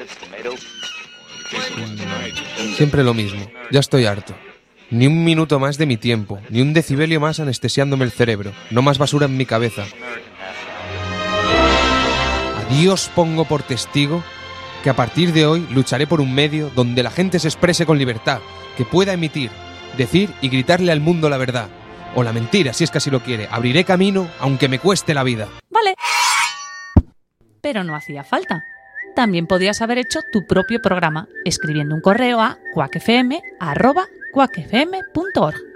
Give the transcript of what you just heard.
Siempre lo mismo. Ya estoy harto. Ni un minuto más de mi tiempo, ni un decibelio más anestesiándome el cerebro. No más basura en mi cabeza. A Dios pongo por testigo que a partir de hoy lucharé por un medio donde la gente se exprese con libertad, que pueda emitir, decir y gritarle al mundo la verdad. O la mentira, si es que así lo quiere. Abriré camino, aunque me cueste la vida. Vale. Pero no hacía falta. También podías haber hecho tu propio programa, escribiendo un correo a quackfm@quackfm.org.